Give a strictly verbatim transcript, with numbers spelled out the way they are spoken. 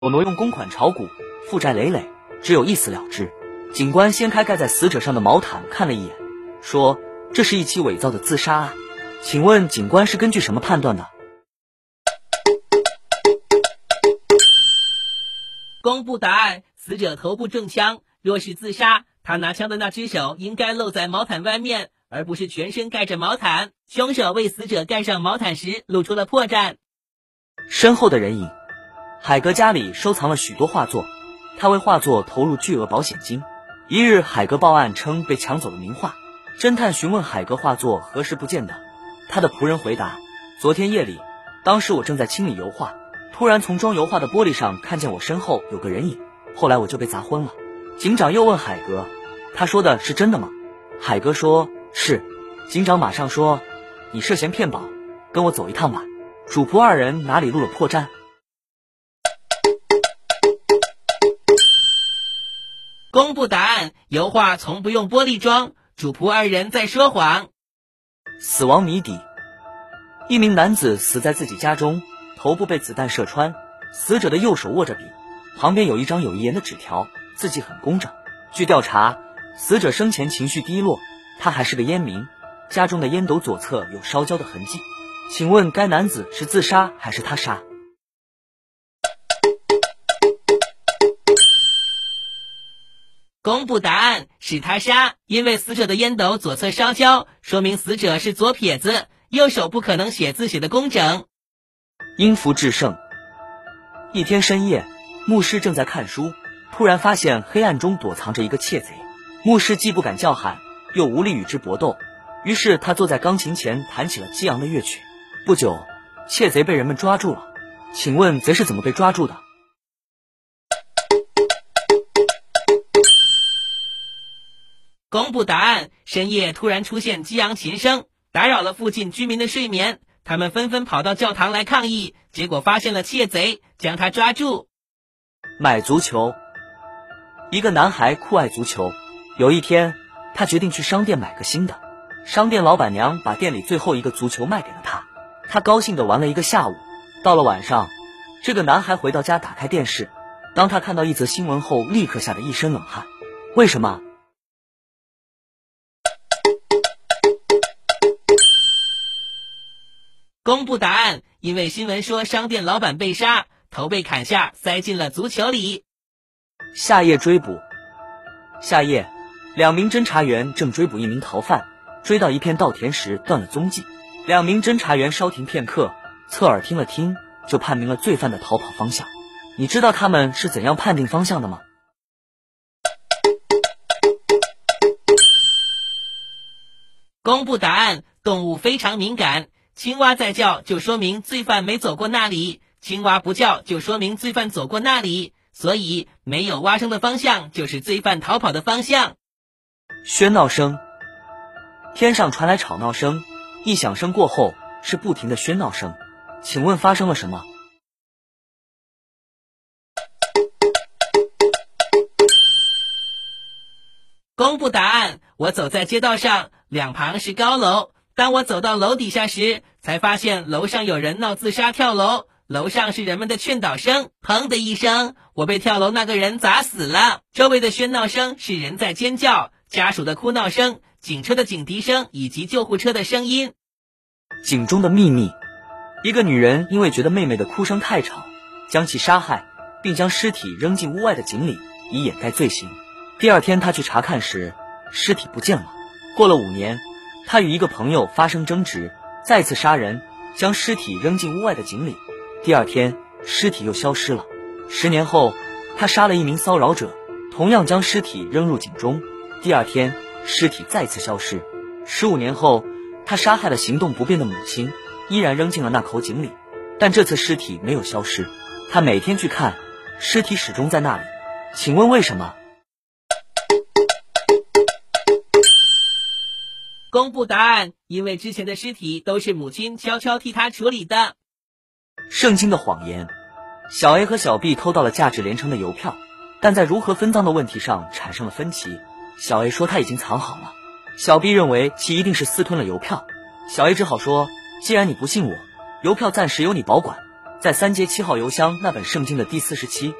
我挪用公款炒股，负债累累，只有一死了之。警官掀开盖在死者上的毛毯看了一眼，说这是一起伪造的自杀案。请问警官是根据什么判断的？ 公布答案，死者头部中枪，若是自杀，他拿枪的那只手应该露在毛毯外面，而不是全身盖着毛毯。凶手为死者盖上毛毯时露出了破绽。 身后的人影，海格家里收藏了许多画作，他为画作投入巨额保险金。一日，海格报案称被抢走了名画，侦探询问海格画作何时不见的，他的仆人回答，昨天夜里，当时我正在清理油画，突然从装油画的玻璃上看见我身后有个人影，后来我就被砸昏了。警长又问海格，他说的是真的吗？海格说是。警长马上说，你涉嫌骗保，跟我走一趟吧。主仆二人哪里露了破绽？ 公布答案，油画从不用玻璃装，主仆二人在说谎。 死亡谜底，一名男子死在自己家中，头部被子弹射穿，死者的右手握着笔，旁边有一张有遗言的纸条，字迹很工整。据调查，死者生前情绪低落，他还是个烟民，家中的烟斗左侧有烧焦的痕迹。请问该男子是自杀还是他杀？ 公布答案，是他杀，因为死者的烟斗左侧烧焦，说明死者是左撇子，右手不可能写字写得工整。 因福制胜。一天深夜，牧师正在看书，突然发现黑暗中躲藏着一个窃贼。牧师既不敢叫喊，又无力与之搏斗，于是他坐在钢琴前弹起了激昂的乐曲。不久，窃贼被人们抓住了。请问贼是怎么被抓住的？ 公布答案，深夜突然出现激昂琴声，打扰了附近居民的睡眠，他们纷纷跑到教堂来抗议，结果发现了窃贼，将他抓住。 买足球。一个男孩酷爱足球，有一天他决定去商店买个新的，商店老板娘把店里最后一个足球卖给了他，他高兴地玩了一个下午。到了晚上，这个男孩回到家打开电视，当他看到一则新闻后，立刻吓得一身冷汗。为什么？ 公布答案，因为新闻说商店老板被杀，头被砍下，塞进了足球里。 夏夜追捕。夏夜，两名侦查员正追捕一名逃犯，追到一片稻田时断了踪迹。两名侦查员稍停片刻，侧耳听了听，就判明了罪犯的逃跑方向。你知道他们是怎样判定方向的吗？ 公布答案，动物非常敏感，青蛙在叫就说明罪犯没走过那里，青蛙不叫就说明罪犯走过那里，所以没有蛙声的方向就是罪犯逃跑的方向。 喧闹声。天上传来吵闹声，一响声过后是不停的喧闹声，请问发生了什么？ 公布答案，我走在街道上，两旁是高楼，当我走到楼底下时，才发现楼上有人闹自杀跳楼，楼上是人们的劝导声，砰的一声，我被跳楼那个人砸死了。周围的喧闹声是人在尖叫，家属的哭闹声，警车的警笛声以及救护车的声音。 井中的秘密。一个女人因为觉得妹妹的哭声太吵，将其杀害，并将尸体扔进屋外的井里，以掩盖罪行。第二天她去查看时，尸体不见了。过了五年，她与一个朋友发生争执，再次杀人，将尸体扔进屋外的井里。第二天，尸体又消失了。十年后，她杀了一名骚扰者，同样将尸体扔入井中。第二天，尸体再次消失。十五年后，她杀害了行动不便的母亲，依然扔进了那口井里，但这次尸体没有消失。她每天去看，尸体始终在那里。请问为什么？ 公布答案，因为之前的尸体都是母亲悄悄替他处理的。 圣经的谎言。小 A 和小 B 偷到了价值连城的邮票，但在如何分赃的问题上产生了分歧。小 A 说他已经藏好了，小 B 认为其一定是私吞了邮票。小 A 只好说，既然你不信我，邮票暂时由你保管， 在三街七号邮箱那本圣经的第四十七。